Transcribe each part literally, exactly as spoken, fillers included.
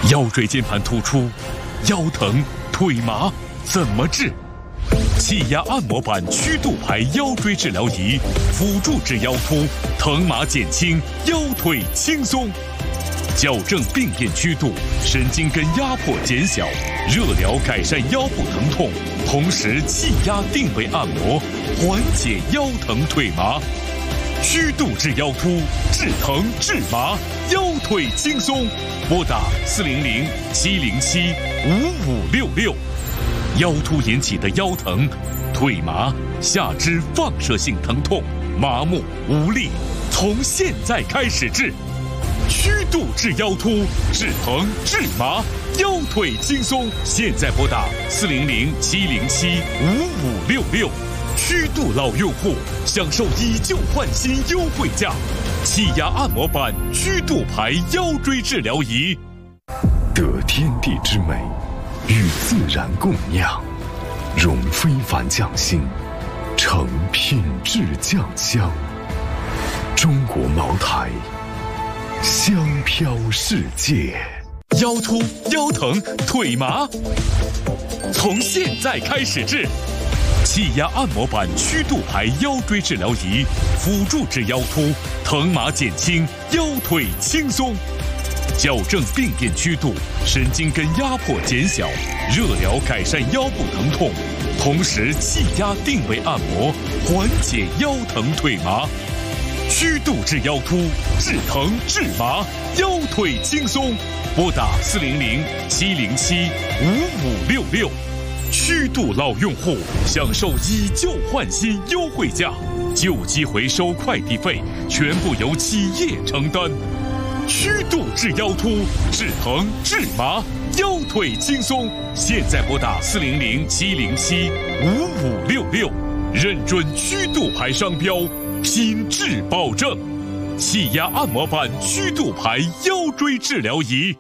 腰椎间盘突出、腰疼、腿麻怎么治？气压按摩板曲度排腰椎治疗仪，辅助治腰突，疼麻减轻，腰腿轻松。矫正病变曲度，神经根压迫减小，热疗改善腰部疼痛，同时气压定位按摩，缓解腰疼腿麻。曲度治腰突，治疼治麻，腰腿轻松。拨打四零零七零七五五六六。腰突引起的腰疼、腿麻、下肢放射性疼痛、麻木无力，从现在开始治。曲度治腰突，治疼治麻，腰腿轻松。现在拨打四零零七零七五五六六。曲度老用户享受以旧换新优惠价，气压按摩板曲度排腰椎治疗仪。 得天地之美，与自然共酿，融非凡匠心，成品质酱香。中国茅台，香飘世界。 腰突、腰疼、腿麻，从现在开始治。气压按摩板曲度排腰椎治疗仪，辅助治腰突，疼麻减轻，腰腿轻松。矫正病变曲度，神经根压迫减小，热疗改善腰部疼痛，同时气压定位按摩，缓解腰疼腿麻。曲度治腰突，治疼治麻，腰腿轻松。拨打四零零七零七五五六六。曲度老用户享受以旧换新优惠价，旧机回收快递费全部由企业承担。曲度治腰突，治疼治麻，腰腿轻松。现在拨打四零零七零七五五六六，认准曲度牌商标，品质保证。气压按摩板曲度牌腰椎治疗仪。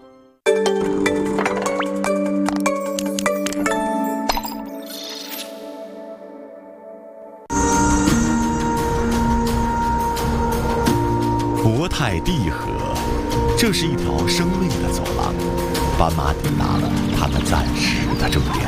博泰蒂河，这是一条生命的走廊，斑马抵达了他们暂时的终点。